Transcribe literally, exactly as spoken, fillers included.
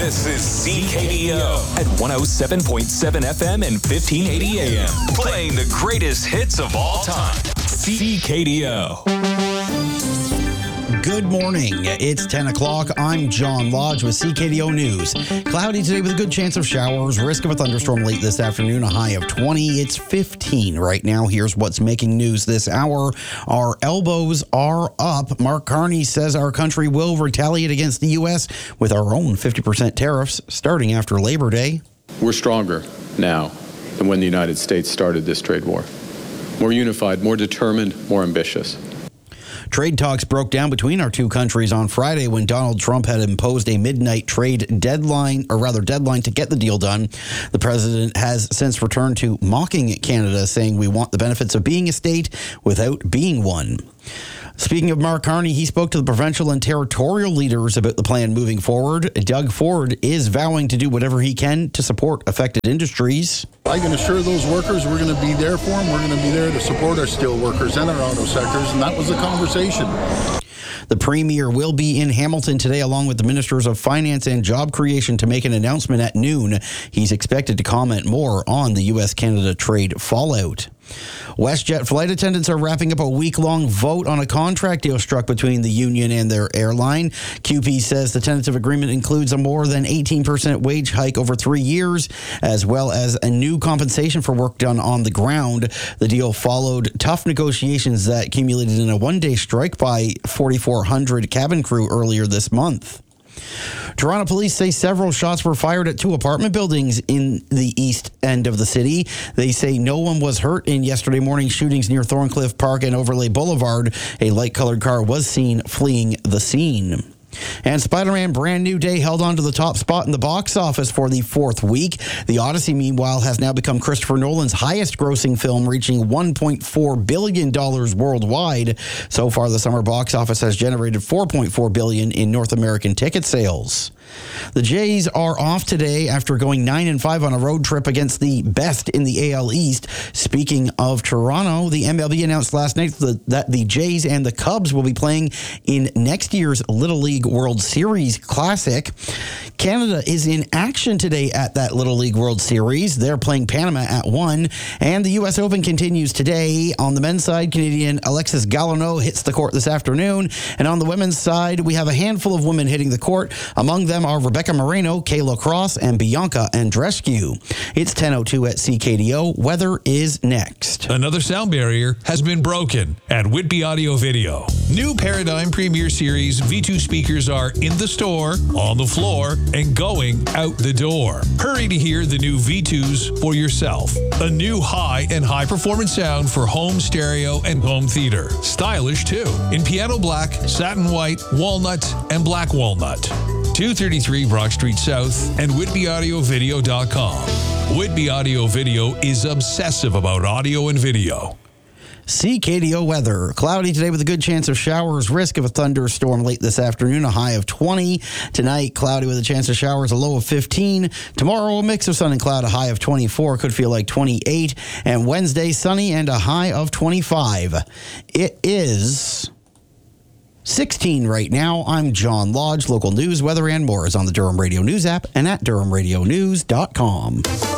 This is C K D O at one oh seven point seven F M and fifteen eighty A M. Playing the greatest hits of all time. C K D O. Good morning. It's ten o'clock. I'm John Lodge with C K D O News. Cloudy today with a good chance of showers. Risk of a thunderstorm late this afternoon. A high of twenty. It's fifteen right now. Here's what's making news this hour. Our elbows are up. Mark Carney says our country will retaliate against the U S with our own fifty percent tariffs starting after Labor Day. We're stronger now than when the United States started this trade war. More unified, more determined, more ambitious. Trade talks broke down between our two countries on Friday when Donald Trump had imposed a midnight trade deadline, or rather deadline to get the deal done. The president has since returned to mocking Canada, saying we want the benefits of being a state without being one. Speaking of Mark Carney, he spoke to the provincial and territorial leaders about the plan moving forward. Doug Ford is vowing to do whatever he can to support affected industries. I can assure those workers we're going to be there for them. We're going to be there to support our steel workers and our auto sectors, and that was the conversation. The Premier will be in Hamilton today along with the Ministers of Finance and Job Creation to make an announcement at noon. He's expected to comment more on the U S Canada trade fallout. WestJet flight attendants are wrapping up a week-long vote on a contract deal struck between the union and their airline. Q P says the tentative agreement includes a more than eighteen percent wage hike over three years, as well as a new compensation for work done on the ground. The deal followed tough negotiations that culminated in a one-day strike by forty-four hundred cabin crew earlier this month. Toronto police say several shots were fired at two apartment buildings in the east end of the city. They say no one was hurt in yesterday morning's shootings near Thorncliffe Park and Overlay Boulevard. A light-colored car was seen fleeing the scene. And Spider-Man Brand New Day held on to the top spot in the box office for the fourth week. The Odyssey, meanwhile, has now become Christopher Nolan's highest-grossing film, reaching one point four billion dollars worldwide. So far, the summer box office has generated four point four billion dollars in North American ticket sales. The Jays are off today after going nine and five on a road trip against the best in the A L East. Speaking of Toronto, the M L B announced last night that the Jays and the Cubs will be playing in next year's Little League World Series Classic. Canada is in action today at that Little League World Series. They're playing Panama at one, and the U S Open continues today. On the men's side, Canadian Alexis Galineau hits the court this afternoon, and on the women's side, we have a handful of women hitting the court. Among them are Rebecca Moreno, Kayla Cross, and Bianca Andreescu. It's ten oh two at C K D O. Weather is next. Another sound barrier has been broken at Whitby Audio Video. New Paradigm Premier Series V two speakers are in the store, on the floor, and going out the door. Hurry to hear the new V twos for yourself. A new high and high performance sound for home stereo and home theater. Stylish too, in piano black, satin white, walnut, and black walnut. two thirty-three Brock Street South and whitby audio video dot com. Whitby Audio Video is obsessive about audio and video. C K D O weather. Cloudy today with a good chance of showers. Risk of a thunderstorm late this afternoon. A high of twenty. Tonight, cloudy with a chance of showers. A low of fifteen. Tomorrow, a mix of sun and cloud. A high of twenty-four. Could feel like twenty-eight. And Wednesday, sunny and a high of twenty-five. It is sixteen right now. I'm John Lodge. Local news, weather, and more is on the Durham Radio News app and at durham radio news dot com.